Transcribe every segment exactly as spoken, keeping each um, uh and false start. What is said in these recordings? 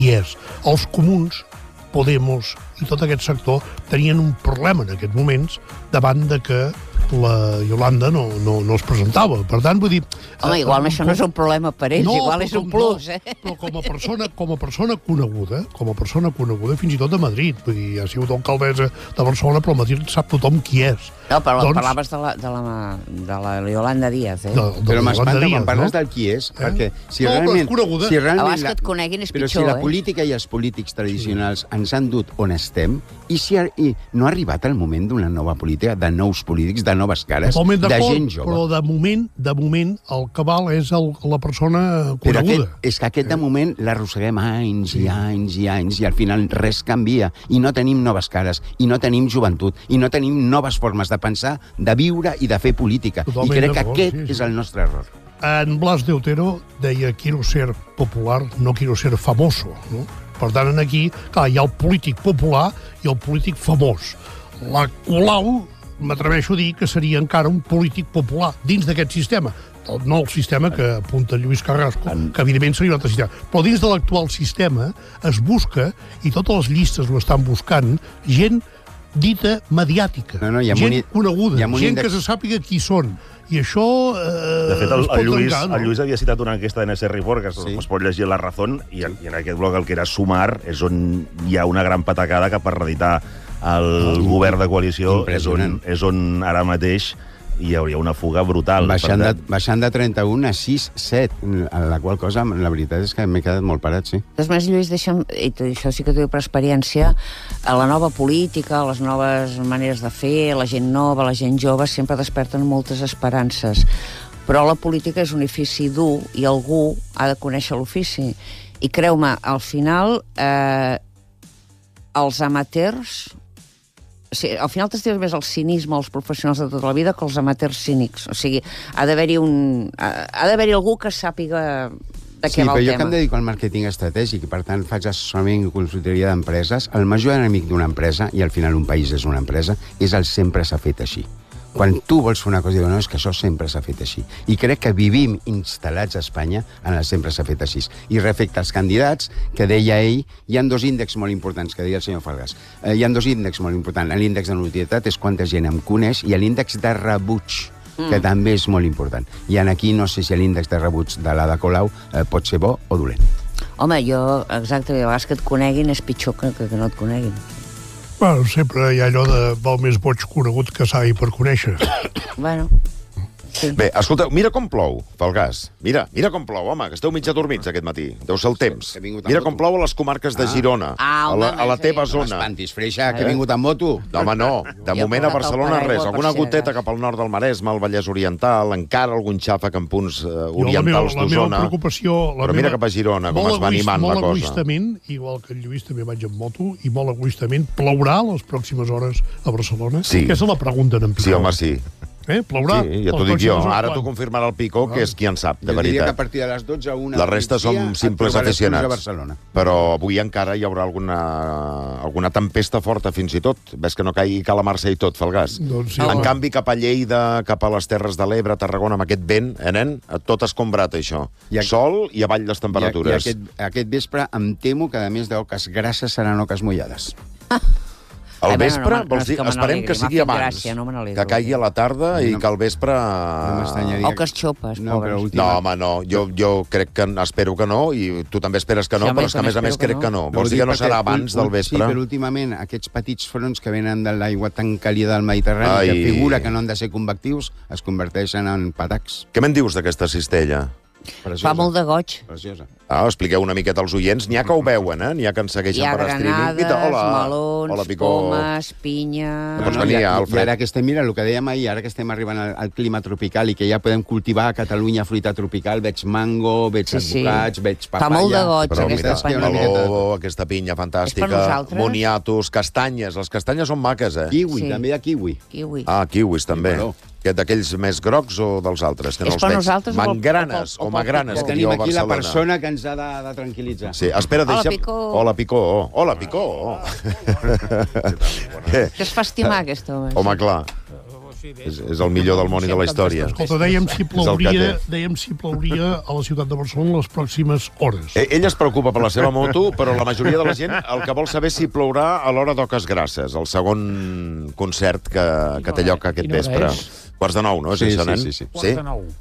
I és, els comuns, Podemos i tot aquest sector tenien un problema en aquests moments davant de que la Yolanda no, no, no es presentava. Per tant, vull dir... Home, igual això no és un problema per ells, no, igual és un plus, no, eh? Però com a persona, com a persona coneguda, com a persona coneguda fins i tot de Madrid, vull dir, ha sigut alcaldessa de Barcelona, però a Madrid sap tothom qui és. No, però doncs, parlaves de la, de, la, de la Yolanda Díaz, eh? De, de però m'espanta quan parles no? del qui és, eh? perquè si no, realment... però és coneguda. Si realment abans que et coneguin és però pitjor, si la eh? política i els polítics tradicionals ens han dut on estem, i si ha, i no ha arribat el moment d'una nova política, de nous polítics, de noves cares, de gent jove. Però de moment, de moment, el que val és el, la persona coneguda. Però aquest, és que aquest, de moment, l'arrosseguem anys i anys i anys, i al final res canvia, i no tenim noves cares, i no tenim joventut, i no tenim noves formes de pensar, de viure i de fer política. Totalment, I crec que aquest sí, sí. és el nostre error. En Blas de Otero deia quiero ser popular, no quiero ser famoso, no? Per tant, aquí, clar, hi ha el polític popular i el polític famós. La Colau, m'atreveixo a dir que seria encara un polític popular dins d'aquest sistema. No el sistema que apunta Lluís Carrasco, que evidentment seria un altre sistema. Però dins de l'actual sistema es busca, i totes les llistes ho estan buscant, gent dita mediàtica, no, no, gent un, coneguda, gent índex... que se sàpiga qui són. I això eh, de fet, el, el, Lluís, trencar, no? el Lluís havia citat una enquesta de N S Report, que sí. es pot llegir La Razón, i, i en aquest bloc el que era Sumar és on hi ha una gran patacada que per reeditar el oh, govern de coalició és on, és on ara mateix hi hauria una fuga brutal. Baixant, de, baixant de trenta-un a sis coma set, a la qual cosa, la veritat és que m'he quedat molt parat, sí. Des més, Lluís, deixa'm, i això sí que t'ho dic per experiència, a la nova política, les noves maneres de fer, la gent nova, la gent jove, sempre desperten moltes esperances. Però la política és un ofici dur i algú ha de conèixer l'ofici. I creu-me, al final, eh, els amateurs... O sigui, al final t'estires més el cinisme als professionals de tota la vida que els amateurs cínics. O sigui, ha d'haver-hi un... ha d'haver-hi algú que sàpiga de què sí, va el tema. Sí, però jo que em dedico al màrqueting estratègic i, per tant, faig assessorament i consultoria d'empreses, el major enemic d'una empresa, i al final un país és una empresa, és el sempre s'ha fet així. Quan tu vols fer una cosa i dius, no, és que això sempre s'ha fet així. I crec que vivim instal·lats a Espanya en el sempre s'ha fet així. I respecte als candidats, que deia ell, hi ha dos índexs molt importants, que deia el senyor Fargas. Eh, hi ha dos índexs molt importants. L'índex de notorietat és quanta gent em coneix, i l'índex de rebuig, mm. que també és molt important. I aquí no sé si l'índex de rebuig de l'Ada Colau eh, pot ser bo o dolent. Home, jo, exacte, a vegades que et coneguin és pitjor que, que no et coneguin. Bueno, sempre hi ha allò de val més boig conegut que savi per conèixer. Bueno, sí. Bé, escolta, mira com plou, Falgàs. Mira, mira com plou, home, que esteu mitja dormits aquest matí. Deu ser el temps. Mira com plou a les comarques de Girona, ah, a, la, a la teva No zona. m'espantis, Freixa, que he vingut amb moto. No, home, no. De Jo moment a he portat Barcelona el res. paraigua Alguna per si goteta de cas. cap al nord del Maresme, al Vallès Oriental, encara algun xàfec en punts uh, orientals la meva, la d'Osona. meva preocupació... La Però mira meva, cap a Girona, com es va animant la cosa. Molt cosa. egoistament, igual que el Lluís també vaig amb moto, i molt egoistament, plourà les pròximes hores a Barcelona? Sí. Aquesta és la pregunta d'en Picó. Sí, home, sí. Eh? Plourà? Sí, ja t'ho dic jo. Ara t'ho confirmarà el Picó, que és qui en sap, de Jo diria que a veritat. partir de les dotze a una... La resta som simples aficionats. A Barcelona. Però avui encara hi haurà alguna, alguna tempesta forta, fins i tot. Ves que no caigui calamarsa i tot, Falgàs. Doncs sí, en home. canvi, cap a Lleida, cap a les Terres de l'Ebre, Tarragona, amb aquest vent, eh, nen? Tot escombrat, això. I aquí- Sol i avall les temperatures. I, i aquest, aquest vespre em temo que, a més d'oques grasses, seran oques mullades. Al Ai, bueno, vespre, no, no, vols és dir, que me esperem n'alegri, que sigui m'ha fet abans, gràcia, no me n'alegro. que caigui a la tarda i No. que al vespre... No m'estranyaria... O que es xopes, No, però pobres. última... No, home, no. Jo, jo crec que... Espero que no, i tu també esperes que no, Sí, home, però és que, a més a més, espero que crec que no. No, Vols ho dir que dic no serà perquè abans ul- del ul- vespre? Sí, però últimament aquests petits fronts que venen de l'aigua tan càlida del Mediterrani, Ai. que figura que no han de ser convectius, es converteixen en patacs. Què me'n dius d'aquesta cistella? Preciosa. Fa molt de goig. Preciosa. Ah, expliqueu una miqueta als oients. N'hi ha que ho veuen, eh? N'hi ha que ens segueixen Hi ha per streaming. granades, Mira, hola. melons, Hola, Picó. pomes, pinya... No pots No, venir, i, Alfred. I ara que estem, mira, el que dèiem ahir, ara que estem arribant al, al clima tropical i que ja podem cultivar a Catalunya fruita tropical, veig mango, veig Sí, sí. advocats, veig papaya... Fa molt de goig, Però aquesta mira, penya. meló, aquesta pinya És per fantàstica, nosaltres? moniatos, castanyes. Les castanyes són maques, eh? Kiwi, Sí. també hi ha kiwi. Kiwi. Ah, kiwis, també. meló. Que d'aquells més grocs o dels altres? Que no És els per veig. nosaltres o pel- Mangranes o pel- o o pel magranes, Picó? que Tenim diu a aquí la Barcelona. persona que ens ha de, de tranquil·litzar. Sí, espera, Hola, deixa'm... Picó. Hola, Picó. Hola, Picó. Que es fa estimar, aquest home. Home, clar. És, és el millor del món i de la història. Escolta, dèiem si plouria, dèiem si plouria a la ciutat de Barcelona les pròximes hores. Eh, ell es preocupa per la seva moto, però la majoria de la gent el que vol saber és si plourà a l'hora d'Oques Grasses, el segon concert que, que té lloc aquest vespre. Quarts de nou, no? És Sí, això, sí, nen? sí, sí. Quarts de nou.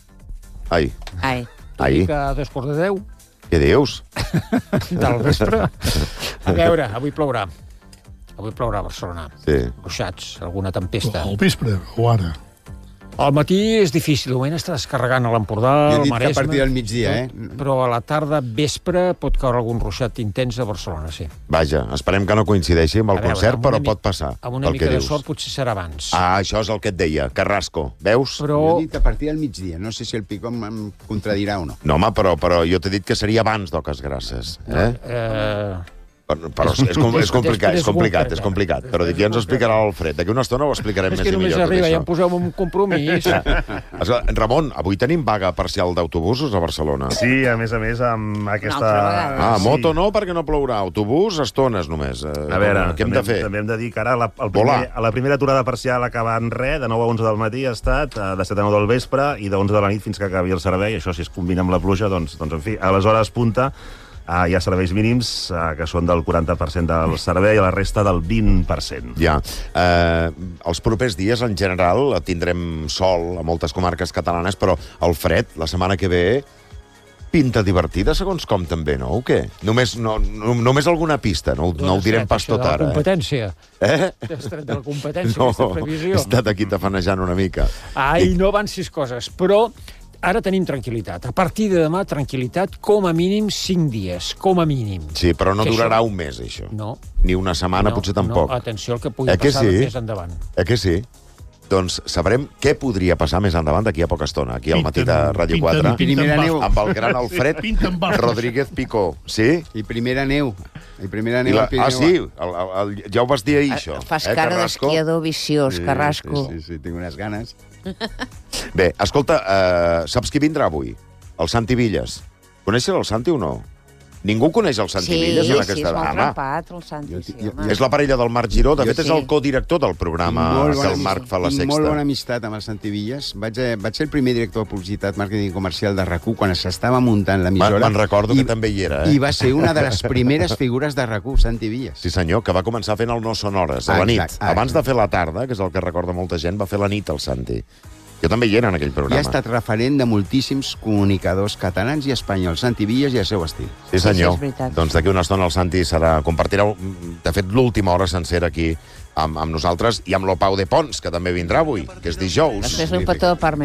Ai, Ai. ai, Que a dos quarts de deu què dius? del vespre. A veure, avui plourà. Avui plourà a Barcelona. Sí. Ruixats, alguna tempesta. Al vespre o ara? Al matí és difícil, de moment està descarregant a l'Empordà, Jo he al dit que a Maresme... partir del migdia, eh? Però a la tarda, vespre, pot caure algun ruixat intens a Barcelona, sí. Vaja, esperem que no coincideixi amb el A veure, concert, amb però una mi- pot passar, Amb una pel mica que de dius. sort potser serà abans. Ah, això és el que et deia, Carrasco. Veus? Però... Jo he dit que a partir del migdia. No sé si el Picó em, em contradirà o no. No, home, però, però jo t'he dit que seria abans d'Oques Grasses. Eh? Eh... Però, però és, és, com, és complicat, és complicat, és complicat. Però ja ens ho explicarà l'Alfred. D'aquí una estona ho explicarem És més que i només millor. arriba, tot ja això. em poseu un compromís. Escolta, Ramon, avui tenim vaga parcial d'autobusos a Barcelona. Sí, a més a més, amb aquesta... Una altra vegada. Ah, Sí. moto no, perquè no plourà. Autobús, estones només. Eh, A veure, què hem també, de fer? també hem de dir que ara la, el Volar. primer, a la primera aturada parcial acabant res, de nou a onze del matí ha estat, eh, de set a nou del vespre i de onze de la nit fins que acabi el servei. Això, si es combina amb la pluja, doncs, doncs en fi, a les hores punta eh, hi ha serveis mínims eh, que són del quaranta per cent del servei i la resta del vint per cent. Ja. Eh, els propers dies, en general, tindrem sol a moltes comarques catalanes, però el fred, la setmana que ve, pinta divertida, segons com també, no? O què? Només, no, no, només alguna pista, no, no ho direm pas tot De la ara. competència. Eh? T'has tret de la competència, No, aquesta he previsió. estat aquí tafanejant una mica. Ai, no avancis coses, però ara tenim tranquil·litat. A partir de demà, tranquil·litat, com a mínim cinc dies, com a mínim. Sí, però no Que durarà això- un mes, això. No. Ni una setmana, no, potser tampoc. No, atenció al que pugui Eh que passar sí? més endavant. Eh que sí? Doncs sabrem què podria passar més endavant d'aquí a poca estona, aquí al matí de Ràdio quatre, Primera neu. amb el gran Alfred Pinten bastos. Rodríguez Picó. Sí? I primera neu. I primera I neu la, al Pirineu. ah, sí? El, el, el, ja ho vas dir ahir, això. Fas eh, cara Carrasco? d'esquiador viciós, Sí, Carrasco. Sí, sí, sí, tinc unes ganes. Bé, escolta, eh, saps qui vindrà avui? El Santi Villas. Coneixes el Santi o no? Ningú coneix el Santi Sí, Villas? sí, en és aquesta... molt Home, trempat, el Santi, Jo- sí, jo- home. és la parella del Marc Giró. De Jo fet, és sí. el codirector del programa Molt que el bona- Marc fa la tinc Sexta. molt bona amistat amb el Santi Villas. Vaig, eh, vaig ser el primer director de publicitat, màrqueting i comercial de RAC u quan s'estava muntant l'emissora. Me'n recordo que també hi era, eh? I va ser una de les primeres figures de RAC u, Santi Villas. Sí, senyor, que va començar fent el No són hores, a la nit. Exacte, Abans exacte. de fer la tarda, que és el que recorda molta gent, va fer la nit el Santi. Jo també hi era en aquell I programa. ha estat referent de moltíssims comunicadors catalans i espanyols, Santi Villas i el seu estil. Sí, senyor. Sí, sí, és veritat. Doncs d'aquí una estona el Santi serà, compartirà, de fet, l'última hora sencera aquí amb, amb nosaltres i amb l'Opau de Pons, que també vindrà avui, que és dijous. Després un petó per